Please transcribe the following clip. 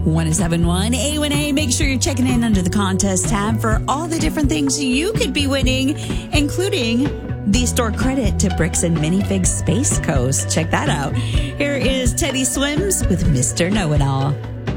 1071 A1A. Make sure you're checking in under the contest tab for all the different things you could be winning, including the store credit to Bricks and Minifigs Space Coast. Check that out. Here is Teddy Swims with Mr. Know-It-All.